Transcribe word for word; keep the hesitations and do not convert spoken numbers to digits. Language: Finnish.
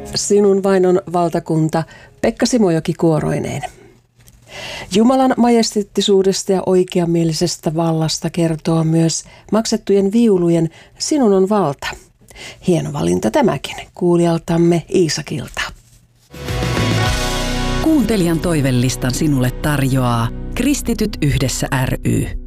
Sinun vain on valtakunta, Pekka Simojoki kuoroineen. Jumalan majesteettisuudesta ja oikeamielisestä vallasta kertoo myös maksettujen viulujen Sinun on valta. Hieno valinta tämäkin kuulijaltamme Iisakilta. Kuuntelijan toivelistan sinulle tarjoaa Kristityt yhdessä ry.